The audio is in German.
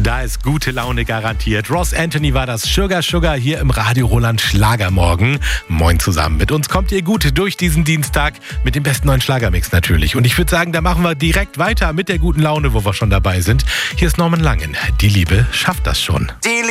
Da ist gute Laune garantiert. Ross Anthony war das Sugar Sugar hier im Radio Roland Schlagermorgen. Moin zusammen. Mit uns kommt ihr gut durch diesen Dienstag mit dem besten neuen Schlagermix natürlich. Und ich würde sagen, da machen wir direkt weiter mit der guten Laune, wo wir schon dabei sind. Hier ist Norman Langen. Die Liebe schafft das schon.